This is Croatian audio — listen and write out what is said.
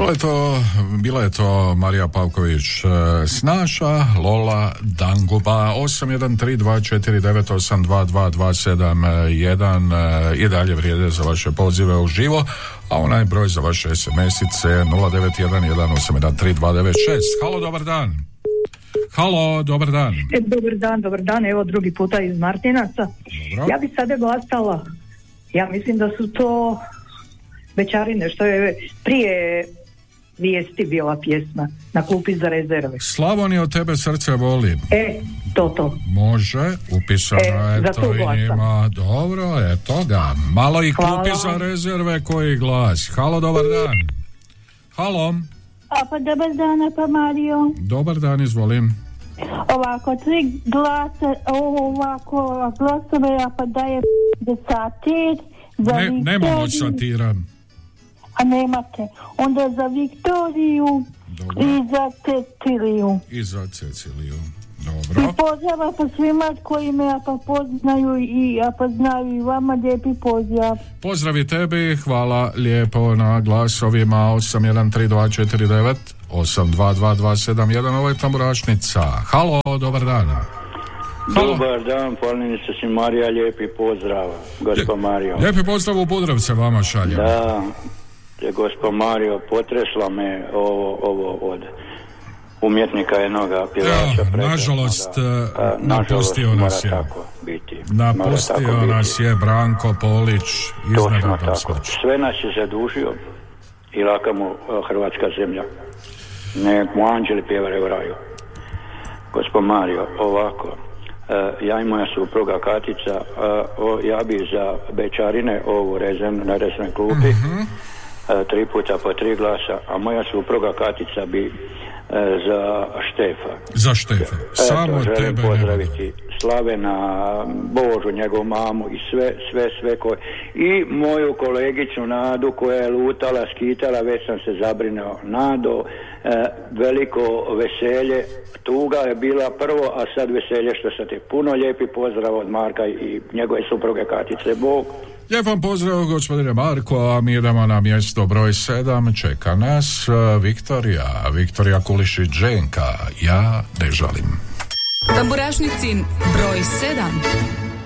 Bila je to Marija Pavković Snaša, Lola Danguba. 813249822271 i dalje vrijede za vaše pozive uživo, a onaj broj za vaše SMS-ice 0911813296. Halo, dobar dan. Halo, dobar dan. Dobar dan, evo drugi puta iz Martinaca. Dobro. Ja bi sada glasala, ja mislim da su to Bećarine, što je prije vijesti bila pjesma Na klupi za rezerve. Slavonija, tebe srce voli. To. Može, upisano je to i njima. Dobro, eto ga. Malo i klupi za rezerve, koji glas. Halo, dobar dan. Halo. Pa dobar dan, pa Mario. Dobar dan, izvolim. Ovako, 3 glasa, ovako glasove, ja pa daje za satir, za Viktoriju. Nemamo satira. A nemate. Onda za Viktoriju. Dobro. I za Ceciliju. Dobro. I pozdrava po svima koji me poznaju i znaju i vama lijepi pozdrav. Pozdrav i tebi, hvala lijepo na glasovima 813249 822271. Ovo je Tamburašnica. Halo, dobar dan. Halo. Dobar dan, Polninica si Marija, lijepi pozdrav, gospod Mario. Lijepi pozdrav u Budrovce vama šaljem. Da, gospod Mario, potresla me ovo od umjetnika jednoga pjevača. Nažalost, napustio nas je. Napustio nas je Branko Polić. Točno tako. Sve nas je zadužio i laka mu hrvatska zemlja. Nek mu anđeli pjevaju u raju. Gospod Mario, ovako, ja i moja supruga Katica, ja bi za Bećarine ovu na reznoj klupi, 3 puta po 3 glasa, a moja supruga Katica bi za Štefa. Za Štefa. Samo želim pozdraviti Slavena, Božu, njegovu mamu i sve koje. I moju kolegicu Nadu koja je lutala, skitala, već sam se zabrinuo. Nado, veliko veselje, tuga je bila prvo, a sad veselje što sam te. Puno lijepi pozdrav od Marka i njegove supruge Katice. Bog. Lijep vam pozdrav, gospodine Marko, a mi idemo na mjesto broj 7. Čeka nas Viktorija Kulišić-Dženka. Ja ne žalim. Tamburašnicin broj 7.